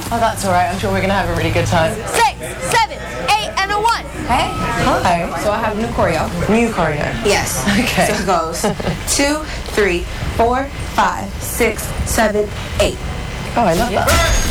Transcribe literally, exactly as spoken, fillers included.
Oh, that's all right. I'm sure we're going to have a really good time. Six, seven, eight, and a one. Hey. Hi. So I have new choreo. New choreo. Yes. Okay. So it goes two, three, four, five, six, seven, eight. Oh, I love that.